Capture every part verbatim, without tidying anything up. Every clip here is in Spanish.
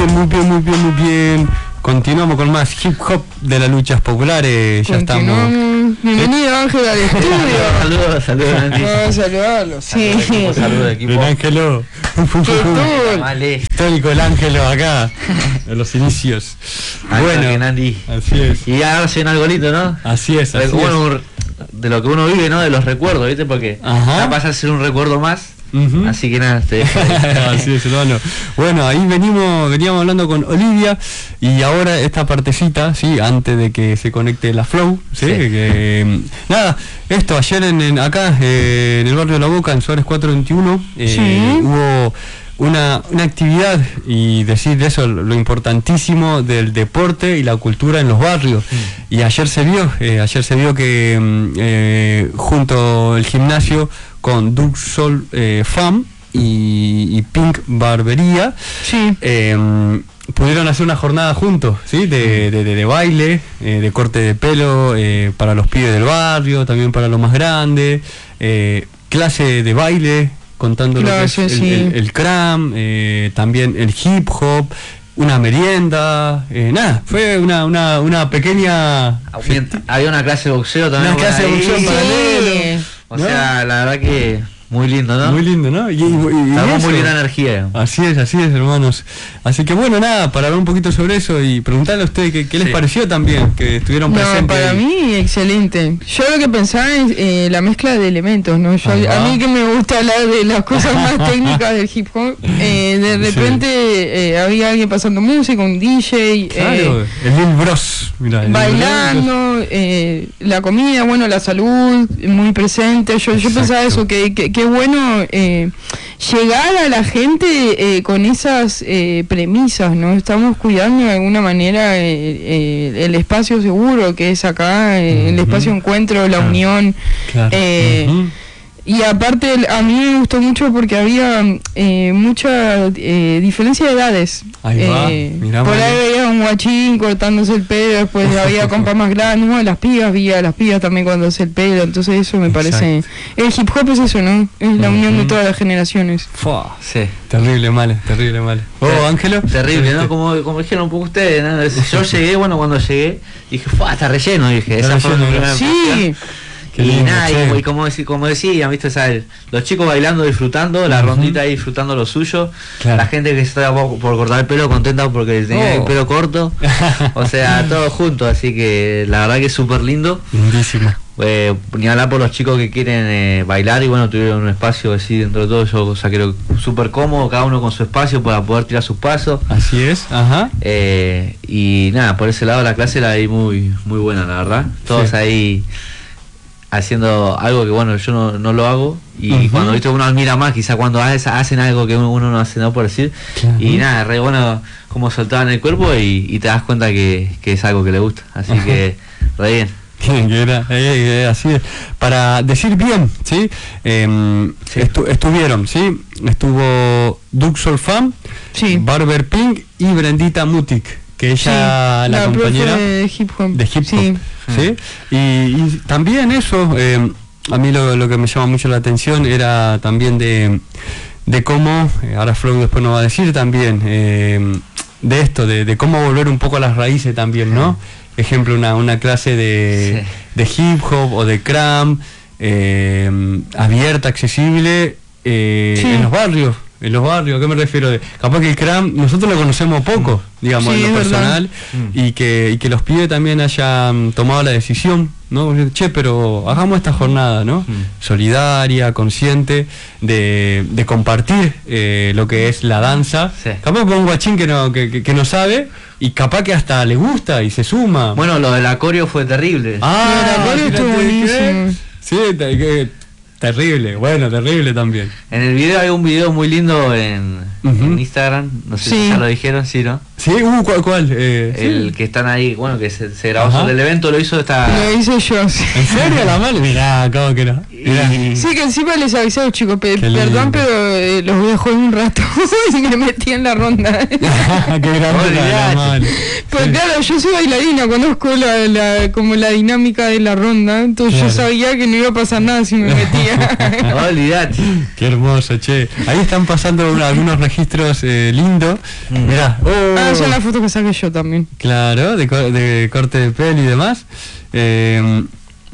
bien, muy bien, muy bien, muy bien. Continuamos con más hip hop de las luchas populares. Ya estamos. Bienvenido, Ángel, al estudio. Saludos, saludos, Andy. Vamos a saludarlo. Sí. Saludos, equipo. El Ángelo. Histórico el Ángelo acá. En los inicios. Bueno, Andy. Así es. Y ahora se viene algo lindo, ¿no? Así es, así bueno, es. De lo que uno vive, ¿no? De los recuerdos, ¿viste? Porque ya pasa a ser un recuerdo más. Uh-huh. Así que nada, te dejo. Así es, hermano. Bueno, ahí venimos, veníamos hablando con Olivia y ahora esta partecita, sí, antes de que se conecte la Flow, sí, sí. Que, nada, esto ayer en, en acá eh, en el barrio de La Boca, en Suárez cuatrocientos veintiuno, eh, sí. hubo una, una actividad y decir eso, lo importantísimo del deporte y la cultura en los barrios. Mm. Y ayer se vio, eh, ayer se vio que eh, junto al gimnasio con Duxol eh, Fam y, y Pink Barbería, sí. eh, pudieron hacer una jornada juntos, ¿sí? de, de, de, de baile, eh, de corte de pelo eh, para los pibes del barrio, también para los más grandes, eh, clase de baile, contando claro, lo que es sí. el, el, el cram, eh, también el hip hop, una merienda, eh, nada, fue una, una, una pequeña... Había una clase de boxeo también. Una clase de boxeo en paralelo. O ¿no? sea, la verdad que muy lindo, ¿no? Muy lindo, ¿no? Y, y, y Estamos muy linda energía. Así es, así es, hermanos. Así que bueno, nada, para hablar un poquito sobre eso y preguntarle a ustedes qué, qué les sí. pareció también, que estuvieron no, presentes. Para ahí. mí, excelente. Yo lo que pensaba es eh, la mezcla de elementos, ¿no? Yo, a mí que me gusta hablar de las cosas más técnicas del hip hop, eh, de repente sí. eh, había alguien pasando música, un D J. Claro, eh, el Lil Bros. Mirá, el bailando, Bros. Eh, la comida, bueno, la salud, muy presente. Yo, yo pensaba eso, que, que, que bueno eh, llegar a la gente eh, con esas eh, premisas, ¿no? Estamos cuidando de alguna manera eh, eh, el espacio seguro que es acá, eh, uh-huh. el espacio encuentro, la claro. unión. Claro. Eh, uh-huh. Y aparte a mí me gustó mucho porque había eh, mucha eh, diferencia de edades. Ahí va. Eh, Mirá, por ahí veía un guachín cortándose el pelo, después había compas más grandes, ¿no? Las pibas, vi a las pibas también cortándose el pelo, entonces eso me Exacto. parece... El hip hop es eso, ¿no? Es la uh-huh. unión de todas las generaciones. Fua, sí. Terrible mal, terrible mal. Oh, Ángelo. Terrible, ¿no? Como, como dijeron un poco ustedes, ¿no? Yo llegué, bueno, cuando llegué, dije, ¡fua! Está relleno, dije. Esa fue mi primera Sí. Qué y lindo, nada, y, y como, como decían, ¿viste? ¿Sabes? Los chicos bailando, disfrutando, la uh-huh. rondita ahí disfrutando lo suyo, claro. la gente que se estaba por, por cortar el pelo contenta porque tenía oh. el pelo corto, o sea, todo junto, así que la verdad que es súper lindo. Lindísimo. Eh, ni hablar por los chicos que quieren eh, bailar y bueno, tuvieron un espacio así dentro de todo, yo o sea, creo súper cómodo, cada uno con su espacio para poder tirar sus pasos. Así es, ajá. Eh, y nada, por ese lado la clase la vi muy, muy buena, la verdad. Todos sí. ahí haciendo algo que bueno yo no, no lo hago y uh-huh. cuando viste uno admira más quizá cuando hace, hacen algo que uno no hace, no por decir uh-huh. y nada, re bueno como soltaban el cuerpo y, y te das cuenta que, que es algo que le gusta, así uh-huh. que re bien. Que era, eh, eh, así es. Para decir bien, ¿sí? Eh, sí. Estu- estuvieron, ¿sí? Estuvo Duxol Fam, sí. Barber Pink y Brendita Mutic, que ella, sí, la, la compañera de hip hop. De hip hop. Sí. ¿Sí? Y, y también eso, eh, a mí lo, lo que me llama mucho la atención era también de, de cómo, eh, ahora Flow después nos va a decir también, eh, de esto, de, de cómo volver un poco a las raíces también, ¿no? Ejemplo, una, una clase de, sí. de hip hop o de cram, eh, abierta, accesible, eh, sí. en los barrios. En los barrios, ¿a qué me refiero? De, capaz que el cram nosotros lo conocemos poco, digamos, sí, en lo personal, y que, y que los pibes también hayan tomado la decisión, ¿no? Che, pero hagamos esta jornada, ¿no? Mm. Solidaria, consciente, de, de compartir eh, lo que es la danza. Sí. Capaz que un guachín que no, que, que, que no sabe, y capaz que hasta le gusta y se suma. Bueno, lo del acorio fue terrible. Ah, el acorio estuvo buenísimo. Sí, te, que, terrible, bueno, terrible también. En el video hay un video muy lindo en, uh-huh. en Instagram, no sé sí. si ya lo dijeron, ¿sí, no? Sí, uh, ¿cuál? cuál? Eh, el sí. que están ahí, bueno, que se, se grabó Ajá. sobre el evento, lo hizo esta... Lo hice yo, sí. ¿En serio la mala? Mirá, ¿cómo que no? Y Y... Sí, que encima les avisé a los chicos, pe- perdón, pero eh, los voy a jugar un rato y me metí en la ronda. Qué grande la mano. Pues Sí. claro, yo soy bailarina, conozco la, la, como la dinámica de la ronda, entonces Claro. yo sabía que no iba a pasar nada si me metía. Olvidate. Qué hermoso, che. Ahí están pasando una- algunos registros eh, lindos. Mm. Mirá. Oh, Ah, son las fotos que saqué yo también. claro, de, co- de corte de pelo y demás. Eh,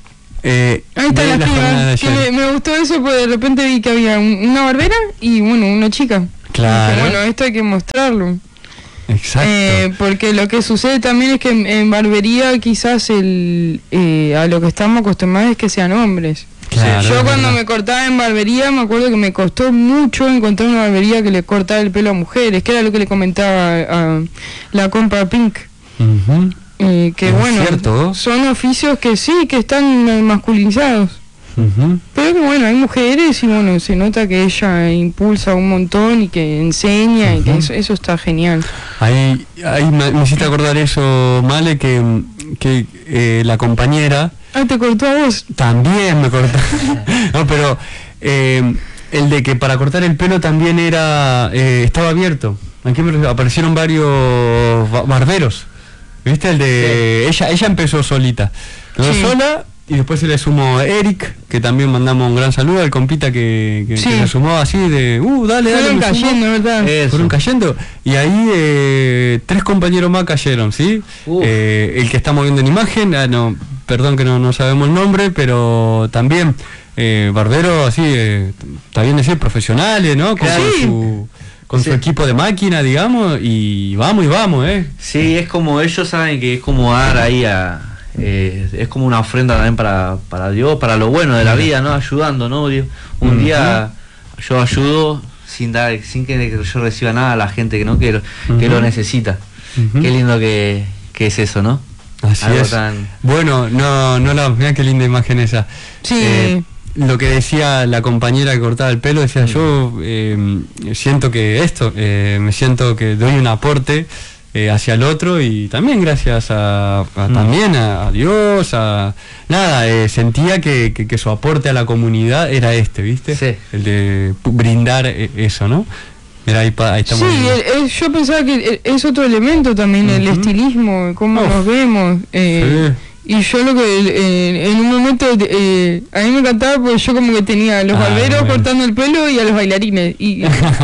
eh, Ahí está de la jornada de piba, que ayer. me, me gustó eso porque de repente vi que había un- una barbera y bueno, una chica. Claro. Dije, bueno, esto hay que mostrarlo. Exacto. Eh, porque lo que sucede también es que en, en barbería quizás el eh, a lo que estamos acostumbrados es que sean hombres. Claro, Yo es cuando verdad. me cortaba en barbería me acuerdo que me costó mucho encontrar una barbería que le cortaba el pelo a mujeres, que era lo que le comentaba a la compa Pink. Ujú. Eh, que Es bueno, cierto. son oficios que sí, que están eh, masculinizados. Ujú. Pero que bueno, hay mujeres y bueno, se nota que ella impulsa un montón y que enseña y que Ujú. eso, eso está genial. Ahí, ahí me, me hiciste acordar eso, Male, que, que eh, la compañera Ah, te cortó a vos. también me cortó. No, pero eh, el de que para cortar el pelo también era eh, estaba abierto. Aquí me- aparecieron varios ba- barberos. ¿Viste? El de ella ella empezó solita. Quedó Sí. sola y después se le sumó Eric, que también mandamos un gran saludo al compita que, que, Sí. que se sumó así de, uh, dale, dale. Fueron me sumo. cayendo, ¿verdad? Eso. Fueron cayendo y ahí eh, tres compañeros más cayeron, ¿sí? Uf. Eh, el que estamos viendo en imagen, ah, no, perdón que no, no sabemos el nombre, pero también eh, barbero así, eh, está bien decir, profesionales, ¿no? Con, Claro. su, con Sí. su equipo de máquina, digamos, y vamos y vamos, ¿eh? Sí, es como ellos saben que es como dar ahí a... eh, es como una ofrenda también para, para Dios, para lo bueno de la vida, ¿no? Ayudando, ¿no? Dios? Un Ujú. día yo ayudo sin dar, sin que yo reciba nada a la gente que no que, lo- que Ujú. lo necesita. Ujú. Qué lindo que, que es eso, ¿no? Así Algo es. tan- Bueno, no, no la, mirá qué linda imagen esa. Sí. Eh, lo que decía la compañera que cortaba el pelo, decía Mm. yo eh, siento que esto, eh, me siento que doy un aporte eh, hacia el otro y también gracias a, a- Mm. también a, a Dios, a nada, eh, sentía que, que, que su aporte a la comunidad era este, ¿viste? Sí. El de pu- brindar eh, eso, ¿no? Mira, ahí, pa- ahí Sí, estamos. viendo. el- el- yo pensaba que el- es otro elemento también, el Ujú. estilismo, cómo Oh. nos vemos. eh, Y yo lo que eh, en un momento eh, a mí me encantaba porque yo como que tenía a los Ah, barberos bueno. cortando el pelo y a los bailarines. Y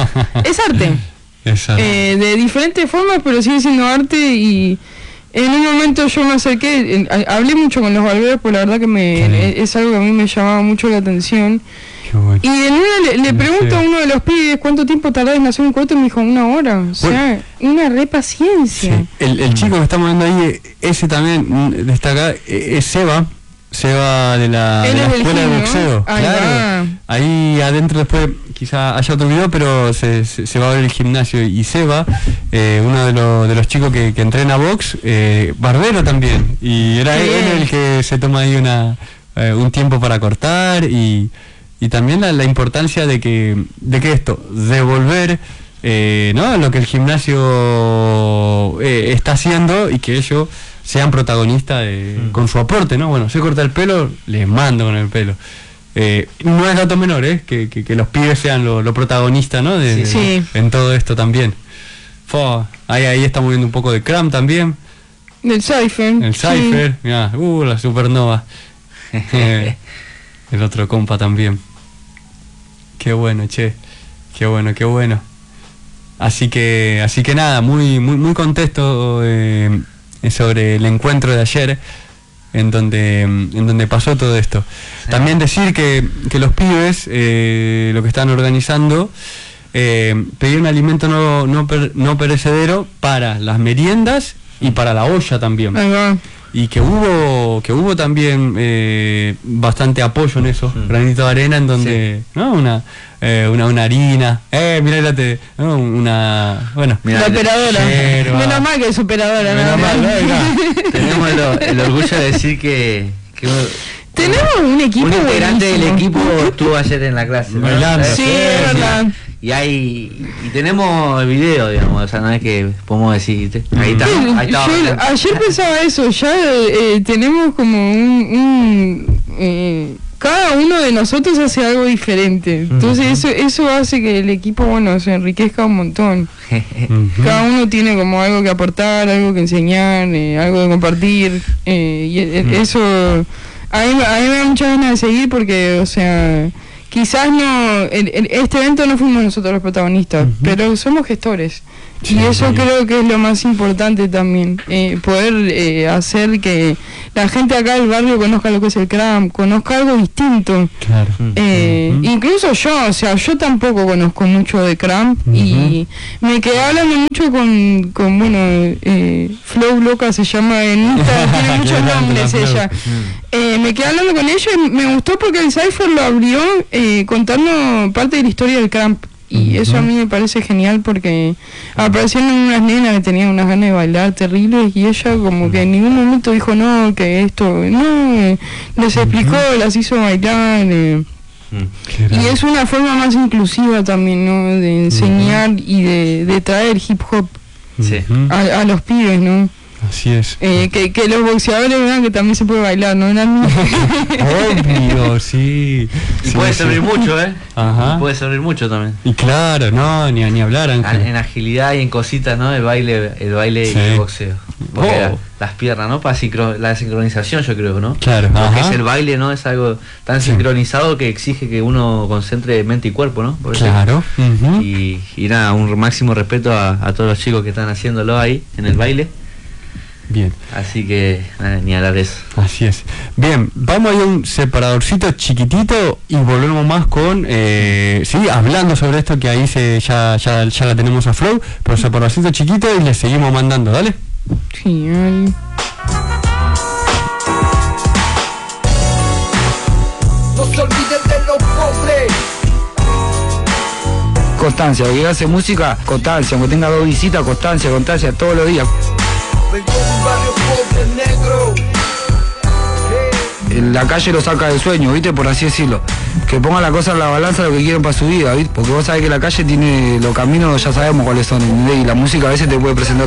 es arte. Esa- Eh, de diferentes formas, pero sigue siendo arte y en un momento yo me acerqué, eh, a- hablé mucho con los barberos, porque la verdad que me Qué bien. eh, es algo que a mí me llamaba mucho la atención. qué bueno. Y en una le, le No pregunto sé. a uno de los pibes cuánto tiempo tardaba en hacer un corte y me dijo una hora. O sea, una re paciencia. Sí. El, el chico que estamos viendo ahí, eh, ese también mm, destaca, eh, es Seba, Seba de la, Él de la es del escuela de gym, ¿no? boxeo. Ahí Claro. va. Ahí adentro después quizá haya otro video, pero se, se, se va a ver el gimnasio. Y Seba, eh, uno de, los de los chicos que, que entrena box, eh, barbero también. Y era Qué él bien. el que se toma ahí una eh, un tiempo para cortar y, y también la, la importancia de que, de que esto, devolver eh, ¿no? lo que el gimnasio eh, está haciendo y que ellos sean protagonistas de- Mm. con su aporte, ¿no? Bueno, se corta el pelo, les mando con el pelo. Eh, no es dato menor, ¿eh? Que, que, que los pibes sean los lo protagonistas, ¿no? De- Sí. de- Sí. En todo esto también. Fua, ahí, ahí estamos viendo un poco de Cram también. Del Cypher. El sí. Cypher, mirá, uh, la supernova. Eh, el otro compa también. Qué bueno, che. Qué bueno, qué bueno. Así que, así que nada, muy, muy, muy contento eh, sobre el encuentro de ayer, en donde, en donde pasó todo esto. También decir que, que los pibes, eh, lo que están organizando, eh, pedían alimento no, no, per- no perecedero para las meriendas y para la olla también. Ahí va. Y que hubo que hubo también eh, bastante apoyo en eso, Mm. granito de arena, en donde, ¿no? Una, eh, una, una harina, eh, mirá, la te- ¿no? Una, bueno, Mirá, La operadora. yerba. Menos mal que es operadora. Menos ¿no? mal, ¿no? Mirá. tenemos el, el orgullo de decir que, que un, Tenemos un equipo un integrante del buenísimo. equipo estuvo ayer en la clase, ¿no? Bailando. ¿Sabes? Sí, es verdad. Y hay y tenemos el video, digamos, o sea, no es que podemos decir, ¿viste? Ahí está, Sí, ahí está. yo ayer pensaba eso, ya eh, tenemos como un, un, eh, cada uno de nosotros hace algo diferente. Entonces uh-huh. eso eso hace que el equipo, bueno, se enriquezca un montón. Uh-huh. Cada uno tiene como algo que aportar, algo que enseñar, eh, algo que compartir. Eh, y uh-huh. eso a mí, a mí me da mucha ganas de seguir porque, o sea, quizás no, el, el, este evento no fuimos nosotros los protagonistas, uh-huh. pero somos gestores. Sí, y eso sí. creo que es lo más importante también, eh, poder eh, hacer que la gente acá del barrio conozca lo que es el CRAM, conozca algo distinto. Claro. Eh, uh-huh. Incluso yo, o sea, yo tampoco conozco mucho de CRAM uh-huh. y me quedé hablando mucho con, con bueno, eh, Flow Loca se llama en Instagram, tiene muchos nombres ella. Eh, me quedé hablando con ella y me gustó porque el Cypher lo abrió eh, contando parte de la historia del CRAM. Y eso a mí me parece genial porque aparecieron unas nenas que tenían unas ganas de bailar terribles y ella como que en ningún momento dijo no, que esto, no, les explicó, las hizo bailar. Eh. Y es una forma más inclusiva también, ¿no? De enseñar y de, de traer hip hop sí. a, a los pibes, ¿no? Así es. Eh, que, que los boxeadores vean que también se puede bailar, ¿no? Obvio, sí. Y sí, puede sí. servir mucho, ¿eh? Ajá. Y puede servir mucho también. Y claro, no, ni, ni hablar, Ángel. En agilidad y en cositas, ¿no? El baile, el baile sí. y el boxeo. Porque oh. la, las piernas, ¿no? Para sincro, la sincronización, yo creo, ¿no? Claro. Lo Ajá. que es el baile, ¿no? Es algo tan sí. sincronizado que exige que uno concentre mente y cuerpo, ¿no? Por claro. Uh-huh. y, y nada, un máximo respeto a, a todos los chicos que están haciéndolo ahí en el baile. Bien. Así que nada, ni hablar de eso. Así es. Bien, vamos a ir a un separadorcito chiquitito y volvemos más con, eh, sí, hablando sobre esto que ahí se ya, ya, ya la tenemos a Flow, pero separadorcito chiquito y le seguimos mandando, ¿dale? Sí, dale. No se olviden de los pobres. Constancia, que hace música, constancia, aunque tenga dos visitas, constancia, constancia, todos los días. Vengo de un barrio pobre, negro. En la calle lo saca del sueño, ¿viste? Por así decirlo. Que pongan la cosa en la balanza de lo que quieren para su vida, ¿viste? Porque vos sabés que la calle tiene los caminos, ya sabemos cuáles son, ¿entendés? Y la música a veces te puede presentar